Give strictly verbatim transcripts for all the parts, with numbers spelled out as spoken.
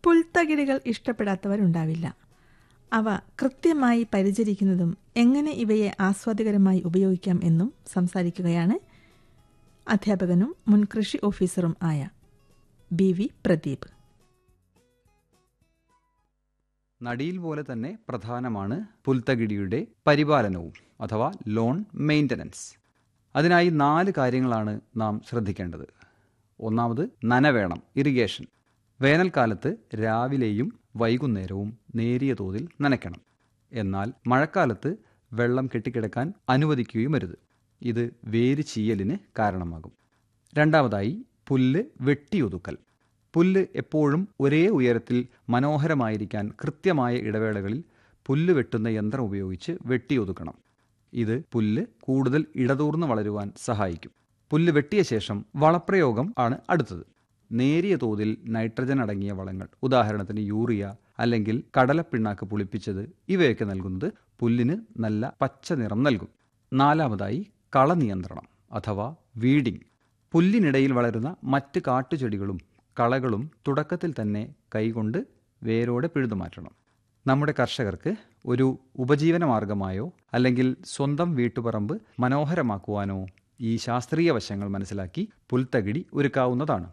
പുൽത്തകിടികൾ ഇഷ്ടപ്പെടാത്തവരുണ്ടാവില്ല. അവ കൃത്യമായി പരിചരിക്കുന്നതും എങ്ങനെ ഇവയെ ആസ്വാദികരമായി ഉപയോഗിക്കാം എന്നും സംസാരിക്കുകയാണ് അധ്യാപകനും മുൻ കൃഷി ഓഫീസറും ആയ ബി വി പ്രദീപ്. നടീൽ പോലെ തന്നെ പ്രധാനമാണ് പുൽത്തകിടിയുടെ പരിപാലനവും അഥവാ ലോൺ മെയിൻ്റനൻസ്. അതിനായി നാല് കാര്യങ്ങളാണ് നാം ശ്രദ്ധിക്കേണ്ടത്. ഒന്നാമത് നനവേണം, ഇറിഗേഷൻ. വേനൽക്കാലത്ത് രാവിലെയും വൈകുന്നേരവും നേരിയ തോതിൽ നനയ്ക്കണം. എന്നാൽ മഴക്കാലത്ത് വെള്ളം കെട്ടിക്കിടക്കാൻ അനുവദിക്കുകയും അരുത്. ഇത് വേര് ചീയലിന് കാരണമാകും. രണ്ടാമതായി പുല്ല് വെട്ടിയൊതുക്കൽ. പുല്ല് എപ്പോഴും ഒരേ ഉയരത്തിൽ മനോഹരമായിരിക്കാൻ കൃത്യമായ ഇടവേളകളിൽ പുല്ല് വെട്ടുന്ന യന്ത്രം ഉപയോഗിച്ച് വെട്ടിയൊതുക്കണം. ഇത് പുല്ല് കൂടുതൽ ഇടതൂർന്ന് വളരുവാൻ സഹായിക്കും. പുല്ല് വെട്ടിയ ശേഷം വളപ്രയോഗം ആണ് അടുത്തത്. നേരിയ തോതിൽ നൈട്രജൻ അടങ്ങിയ വളങ്ങൾ, ഉദാഹരണത്തിന് യൂറിയ അല്ലെങ്കിൽ കടലപ്പിണ്ണാക്ക് പുളിപ്പിച്ചത്, ഇവയൊക്കെ നൽകുന്നത് പുല്ലിന് നല്ല പച്ച നിറം നൽകും. നാലാമതായി കളനിയന്ത്രണം അഥവാ വീഡിംഗ്. പുല്ലിനിടയിൽ വളരുന്ന മറ്റ് കാട്ടുചെടികളും കളകളും തുടക്കത്തിൽ തന്നെ കൈകൊണ്ട് വേരോടെ പിഴുതുമാറ്റണം. നമ്മുടെ കർഷകർക്ക് ഒരു ഉപജീവന മാർഗമായോ അല്ലെങ്കിൽ സ്വന്തം വീട്ടുപറമ്പ് മനോഹരമാക്കുവാനോ ഈ ശാസ്ത്രീയ വശങ്ങൾ മനസ്സിലാക്കി പുൽത്തകിടി ഒരുക്കാവുന്നതാണ്.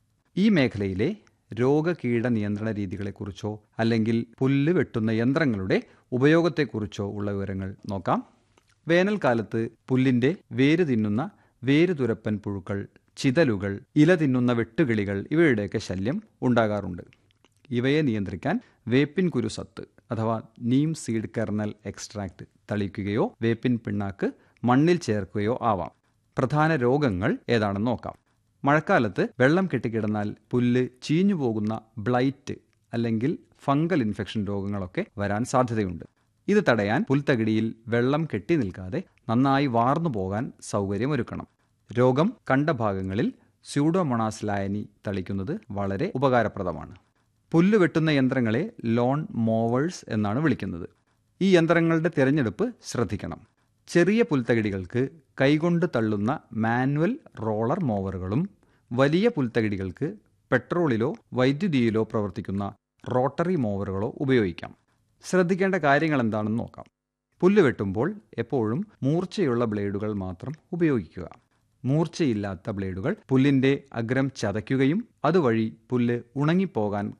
ഈ മേഖലയിലെ രോഗകീട നിയന്ത്രണ രീതികളെക്കുറിച്ചോ അല്ലെങ്കിൽ പുല്ല് വെട്ടുന്ന യന്ത്രങ്ങളുടെ ഉപയോഗത്തെക്കുറിച്ചോ ഉള്ള വിവരങ്ങൾ നോക്കാം. വേനൽക്കാലത്ത് പുല്ലിൻ്റെ വേര് തിന്നുന്ന വേരുതുരപ്പൻ പുഴുക്കൾ, ചിതലുകൾ, ഇല തിന്നുന്ന വെട്ടുകിളികൾ ഇവയുടെയൊക്കെ ശല്യം ഉണ്ടാകാറുണ്ട്. ഇവയെ നിയന്ത്രിക്കാൻ വേപ്പിൻ കുരു സത്ത് അഥവാ നീം സീഡ് കെർണൽ എക്സ്ട്രാക്ട് തളിക്കുകയോ വേപ്പിൻ പിണ്ണാക്ക് മണ്ണിൽ ചേർക്കുകയോ ആവാം. പ്രധാന രോഗങ്ങൾ ഏതാണെന്ന് നോക്കാം. മഴക്കാലത്ത് വെള്ളം കെട്ടിക്കിടന്നാൽ പുല്ല് ചീഞ്ഞു പോകുന്ന ബ്ലൈറ്റ് അല്ലെങ്കിൽ ഫംഗൽ ഇൻഫെക്ഷൻ രോഗങ്ങളൊക്കെ വരാൻ സാധ്യതയുണ്ട്. ഇത് തടയാൻ പുൽത്തകിടിയിൽ വെള്ളം കെട്ടി നിൽക്കാതെ നന്നായി വാർന്നു പോകാൻ സൗകര്യമൊരുക്കണം. രോഗം കണ്ട ഭാഗങ്ങളിൽ സ്യൂഡോമോണാസ് ലായനി തളിക്കുന്നത് വളരെ ഉപകാരപ്രദമാണ്. പുല്ല് വെട്ടുന്ന യന്ത്രങ്ങളെ ലോൺ മോവേഴ്സ് എന്നാണ് വിളിക്കുന്നത്. ഈ യന്ത്രങ്ങളുടെ തിരഞ്ഞെടുപ്പ് ശ്രദ്ധിക്കണം. ചെറിയ പുൽത്തകിടികൾക്ക് കൈകൊണ്ട് തള്ളുന്ന മാനുവൽ റോളർ മോവറുകളും വലിയ പുൽത്തകിടികൾക്ക് പെട്രോളിലോ വൈദ്യുതിയിലോ പ്രവർത്തിക്കുന്ന റോട്ടറി മോവറുകളോ ഉപയോഗിക്കാം. ശ്രദ്ധിക്കേണ്ട കാര്യങ്ങൾ എന്താണെന്ന് നോക്കാം. പുല്ല് വെട്ടുമ്പോൾ എപ്പോഴും മൂർച്ചയുള്ള ബ്ലേഡുകൾ മാത്രം ഉപയോഗിക്കുക. മൂർച്ചയില്ലാത്ത ബ്ലേഡുകൾ പുല്ലിൻ്റെ അഗ്രം ചതയ്ക്കുകയും അതുവഴി പുല്ല് ഉണങ്ങിപ്പോകാൻ